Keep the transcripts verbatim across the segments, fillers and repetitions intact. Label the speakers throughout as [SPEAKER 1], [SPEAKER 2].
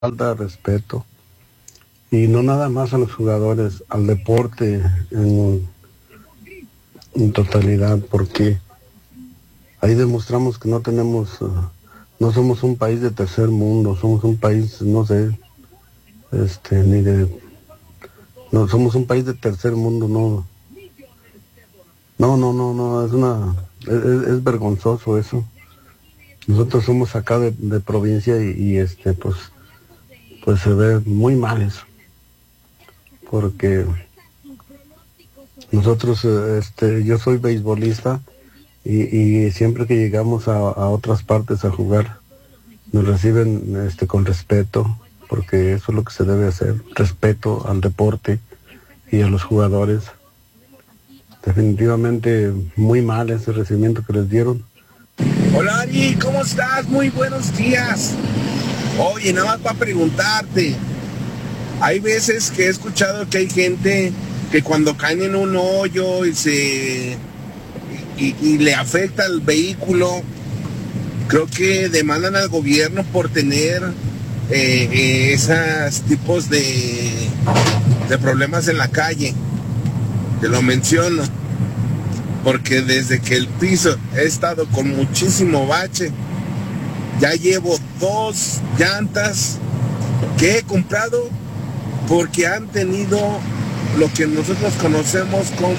[SPEAKER 1] falta de respeto, y no nada más a los jugadores, al deporte en, en totalidad, porque ahí demostramos que no tenemos, uh, no somos un país de tercer mundo, somos un país, no sé, este, ni de, no, somos un país de tercer mundo, no, no, no, no, no, es una, es, es vergonzoso eso. Nosotros somos acá de, de provincia y, y este, pues, pues se ve muy mal eso, porque nosotros, este, yo soy beisbolista y, y siempre que llegamos a, a otras partes a jugar, nos reciben este, con respeto, porque eso es lo que se debe hacer, respeto al deporte y a los jugadores. Definitivamente muy mal ese recibimiento que les dieron.
[SPEAKER 2] Hola Ari, ¿cómo estás? Muy buenos días. Oye, nada más para preguntarte, hay veces que he escuchado que hay gente que cuando caen en un hoyo y se y, y le afecta el vehículo, creo que demandan al gobierno por tener eh, eh, esos tipos de, de problemas en la calle. Te lo menciono, porque desde que el piso he estado con muchísimo bache. Ya llevo dos llantas que he comprado porque han tenido lo que nosotros conocemos como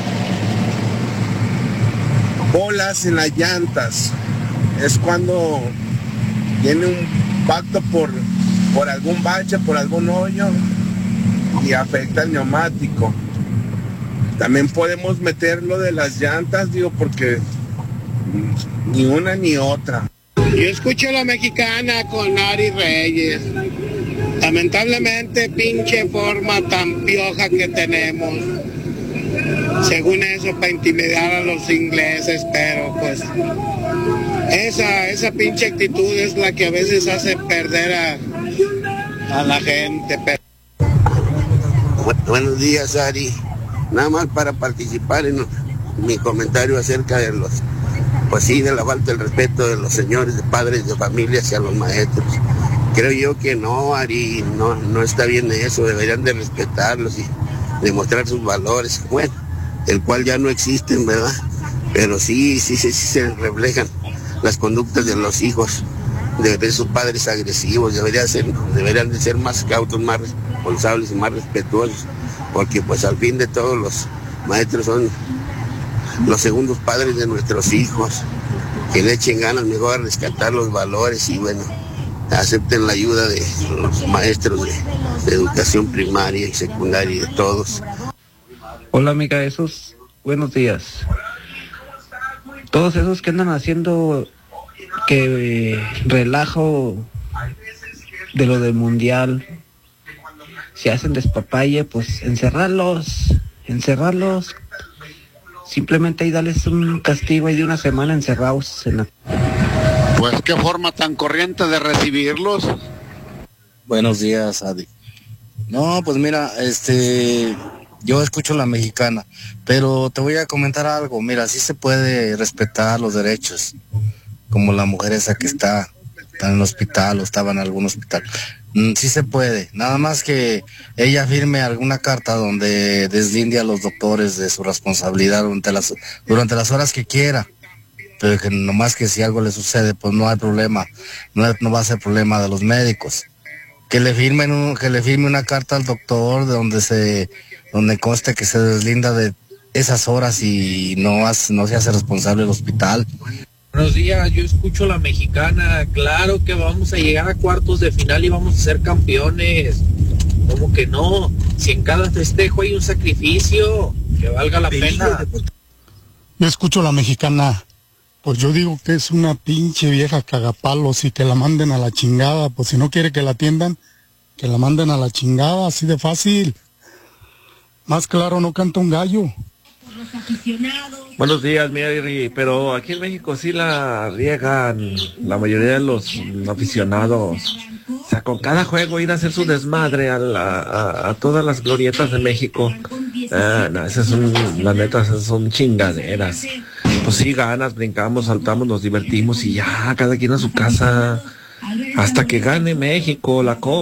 [SPEAKER 2] bolas en las llantas. Es cuando tiene un impacto por, por algún bache, por algún hoyo y afecta el neumático. También podemos meter lo de las llantas, digo, porque ni una ni otra.
[SPEAKER 3] Yo escucho a la mexicana con Ari Reyes. Lamentablemente, pinche forma tan pioja que tenemos. Según eso, para intimidar a los ingleses, pero pues esa, esa pinche actitud es la que a veces hace perder a, a la gente. Pero...
[SPEAKER 4] Bu- buenos días, Ari. Nada más para participar en mi comentario acerca de los, pues sí, de la falta del respeto de los señores, de padres de familia hacia los maestros. Creo yo que no, Ari, no, no está bien eso, deberían de respetarlos y demostrar sus valores, bueno, el cual ya no existen, ¿verdad? Pero sí, sí, sí, sí se reflejan las conductas de los hijos, de, de sus padres agresivos, deberían ser, deberían de ser más cautos, más responsables y más respetuosos, porque pues al fin de todos los maestros son los segundos padres de nuestros hijos, que le echen ganas mejor a rescatar los valores y bueno, acepten la ayuda de los maestros de, de educación primaria y secundaria y de todos.
[SPEAKER 5] Hola amiga, esos, buenos días. Todos esos que andan haciendo que eh, relajo de lo del mundial, si hacen despapalle, pues encerrarlos, encerrarlos, simplemente ahí darles un castigo ahí de una semana encerrados en la...
[SPEAKER 3] Pues qué forma tan corriente de recibirlos.
[SPEAKER 6] Buenos días, Adi. No, pues mira, este, yo escucho la mexicana, pero te voy a comentar algo. Mira, sí se puede respetar los derechos, como la mujer esa que está, está en el hospital o estaba en algún hospital. Mm, sí se puede, nada más que ella firme alguna carta donde deslinde a los doctores de su responsabilidad durante las, durante las horas que quiera. Pero que nomás que si algo le sucede, pues no hay problema, no, no va a ser problema de los médicos. Que le firmen un, que le firme una carta al doctor de donde se, donde conste que se deslinda de esas horas y no, hace, no se hace responsable el hospital.
[SPEAKER 7] Buenos días, yo escucho la mexicana, claro que vamos a llegar a cuartos de final y vamos a ser campeones. ¿Cómo que no? Si en cada festejo hay un sacrificio, que valga la pena.
[SPEAKER 8] Yo escucho la mexicana, pues yo digo que es una pinche vieja cagapalos y que la manden a la chingada, pues si no quiere que la atiendan, que la manden a la chingada, así de fácil. Más claro no canta un gallo.
[SPEAKER 9] Buenos días, Mary, pero aquí en México sí la riegan la mayoría de los aficionados. O sea, con cada juego ir a hacer su desmadre a, la, a, a todas las glorietas de México. Ah, no, esas son, la neta, esas son chingaderas. Pues sí, ganas, brincamos, saltamos, nos divertimos y ya, cada quien a su casa. hasta que gane México la Copa.